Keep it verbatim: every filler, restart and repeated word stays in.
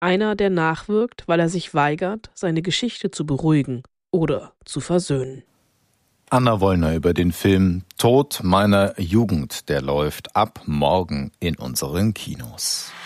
Einer, der nachwirkt, weil er sich weigert, seine Geschichte zu beruhigen oder zu versöhnen. Anna Wollner über den Film Tod meiner Jugend, der läuft ab morgen in unseren Kinos.